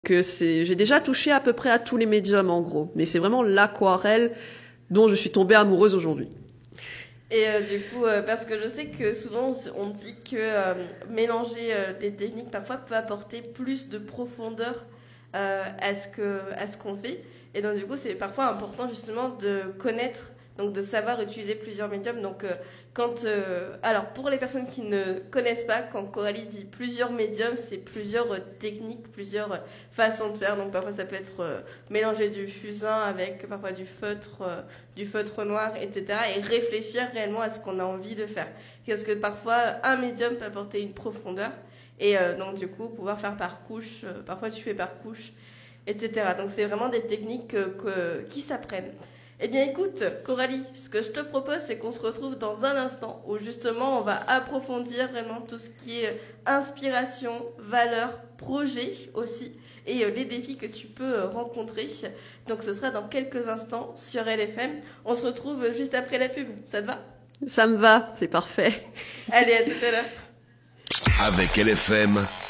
J'ai déjà touché à peu près à tous les médiums en gros, mais c'est vraiment l'aquarelle dont je suis tombée amoureuse aujourd'hui. Et du coup, parce que je sais que souvent on dit que mélanger des techniques parfois peut apporter plus de profondeur à ce qu'on fait. Et donc du coup, c'est parfois important justement de connaître, donc de savoir utiliser plusieurs médiums. Donc alors pour les personnes qui ne connaissent pas, quand Coralie dit plusieurs médiums, c'est plusieurs techniques, plusieurs façons de faire. Donc parfois ça peut être mélanger du fusain avec parfois du feutre noir, etc. Et réfléchir réellement à ce qu'on a envie de faire. Parce que parfois un médium peut apporter une profondeur et donc du coup pouvoir faire par couche. Parfois tu fais par couche, etc. Donc c'est vraiment des techniques qui s'apprennent. Eh bien écoute, Coralie, ce que je te propose, c'est qu'on se retrouve dans un instant où justement on va approfondir vraiment tout ce qui est inspiration, valeur, projet aussi, et les défis que tu peux rencontrer. Donc ce sera dans quelques instants sur LFM. On se retrouve juste après la pub, ça te va ? Ça me va, c'est parfait. Allez, à tout à l'heure. Avec LFM,